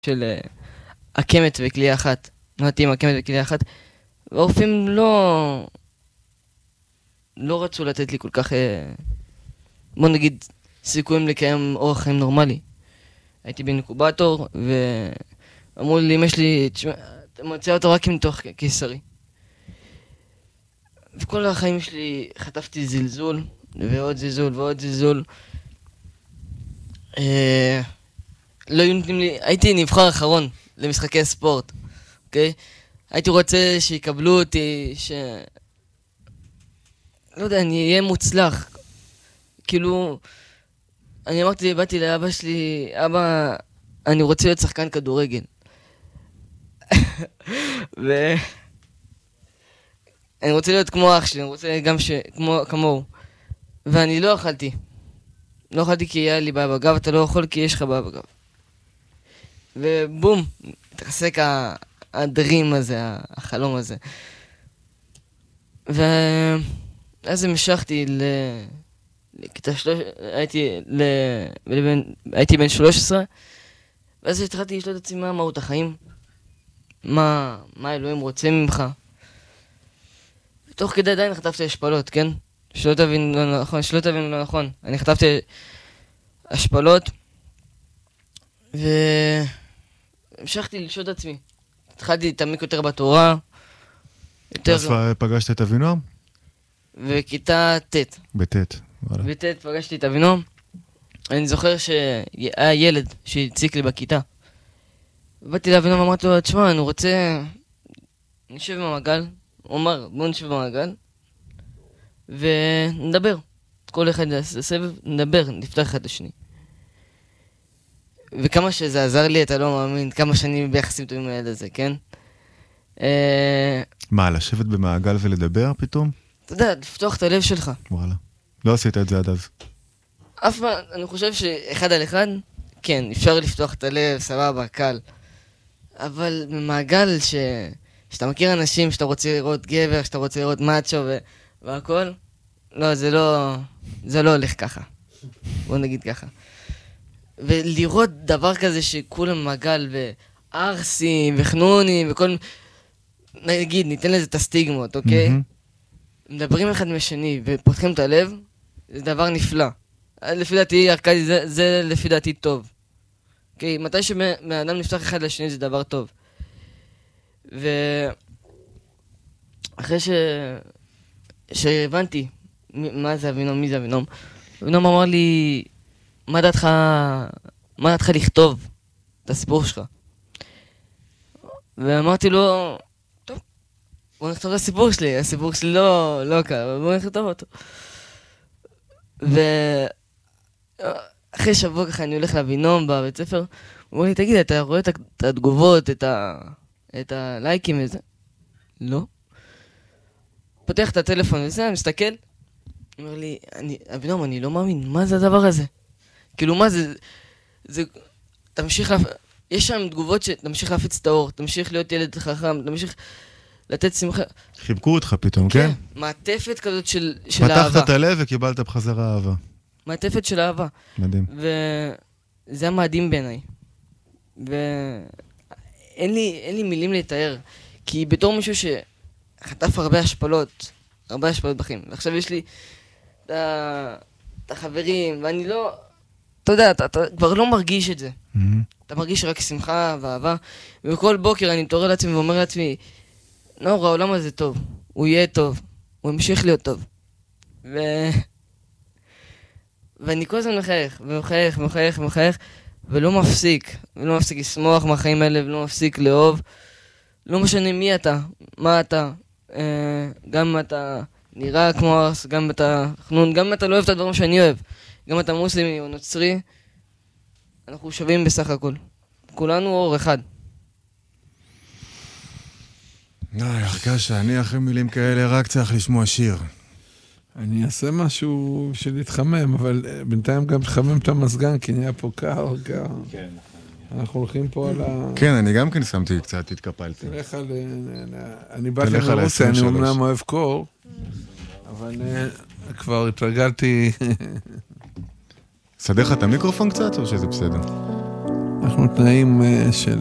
של הקמת וכלי אחת. נולדתי עם הקמת וכלי אחת. והרופאים לא רצו לתת לי כל כך, בוא נגיד, סיכויים לקיים אורח חיים נורמלי. הייתי באינקובטור, ואמרו לי, אמא שלי, אתה מוצא אותו רק עם ניתוח קיסרי. וכל החיים שלי חטפתי זלזול, ועוד זלזול ועוד זלזול. לא היו נותנים לי, הייתי נבחר אחרון למשחקי ספורט, אוקיי? הייתי רוצה שיקבלו אותי, לא יודע, אני אהיה מוצלח. כאילו, אני אמרתי, באתי לאבא שלי, אבא, אני רוצה להיות שחקן כדורגל. ואני רוצה להיות כמו אח שלי, אני רוצה גם כמוהו. ואני לא אכלתי. לא אכלתי כי היה לי בעיה בגב, אתה לא אוכל כי יש לך בעיה בגב. ובום, התרסק הדרים הזה, החלום הזה. ואז המשכתי לכיתה 13, הייתי בן 13, ואז התחלתי לשאול את עצמי מה מהות החיים, מה אלוהים רוצה ממך. תוך כדי עדיין חטפתי השפלות, כן? שלא תבין לא נכון. אני חטפתי השפלות, והמשכתי לשאול את עצמי. התחלתי להתעמק יותר בתורה. אז פגשת את אבינועם? וכיתה ט'. בט'. בט' פגשתי את אבינועם. אני זוכר שהיה ילד שהציק לי בכיתה. באתי לאבינועם, אמרתי לו, תשמע, אני רוצה... נשב במעגל. הוא אמר, בוא נשב במעגל. ונדבר. כל אחד יעשה סבב, נדבר, נפתח אחד לשני. וכמה שזה עזר לי, אתה לא מאמין, כמה שנים ביחסים טובים מהילד הזה, כן? מה, לשבת במעגל ולדבר פתאום? אתה יודע, לפתוח את הלב שלך. וואלה. לא עשית את זה עד אז. אף פעם, אני חושב שאחד על אחד, כן, אפשר לפתוח את הלב, סבבה, קל. אבל במעגל שאתה מכיר אנשים, שאתה רוצה לראות גבר, שאתה רוצה לראות מאצ'ו והכל, לא, זה לא הולך ככה. בוא נגיד ככה. ולראות דבר כזה שכולם מעגל וארסים וחנונים וכל... נגיד, ניתן לזה את הסטיגמות, אוקיי? מדברים אחד משני ופותחים את הלב, זה דבר נפלא. לפי דעתי, ארכדי, זה לפי דעתי טוב. אוקיי? מתי שבאדם נפתח אחד לשני זה דבר טוב. ואחרי שהבנתי מה זה אבינועם, מי זה אבינועם, אבינועם אמר לי, מה דעתך לכתוב את הסיפור שלך? ואמרתי לו, טוב, בוא נכתוב את הסיפור שלי. הסיפור שלי לא קל, אבל בוא נכתוב אותו. ואחרי שבוע ככה אני הולך לאבינועם בבית ספר, הוא אומר לי, תגיד, אתה רואה את התגובות, את הלייקים וזה? לא. פותח את הטלפון וזה, מסתכל, אומר לי, אבינועם, אני לא מאמין, מה זה הדבר הזה? כאילו, מה זה, תמשיך יש שם תגובות שתמשיך להפיץ את האור, תמשיך להיות ילד חכם, תמשיך לתת שמחה. חיבקו אותך פתאום, כן? מעטפת כזאת של אהבה. פתחת את הלב וקיבלת בחזרה אהבה. מעטפת של אהבה. מדהים. וזה היה מדהים בעיניי. ואין לי מילים לתאר, כי בתור מישהו שחטף הרבה השפלות בחיים, ועכשיו יש לי את החברים, ואני לא... אתה יודע, אתה כבר לא מרגיש את זה. אתה מרגיש רק שמחה ואהבה, ובכל בוקר אני מתעורר לעצמי ואומר לעצמי, נאור, העולם הזה טוב, הוא יהיה טוב, הוא ימשיך להיות טוב. ואני כל הזמן מחייך, ולא מפסיק לשמוח מהחיים האלה, ולא מפסיק לאהוב. לא משנה מי אתה, מה אתה, גם אם אתה נראה כמו ארס, גם אם אתה חנון, גם אם אתה לא אוהב את הדברים שאני אוהב, גם אם אתה מוסלמי או נוצרי, אנחנו שווים בסך הכל. כולנו אור אחד. הרגש, אני אחרי מילים כאלה רק צריך לשמוע שיר. אני אעשה משהו של להתחמם, אבל בינתיים גם תחמם את המזגן, כי נהיה פה קר. כן. אנחנו הולכים פה על כן, אני גם כן שמתי קצת, התקפלתי. אני באתי מרוסיה, אני אומנם אוהב קור, אבל כבר התרגלתי... סדר לך את המיקרופון קצת, או שזה בסדר? אנחנו אנחנו תנאים של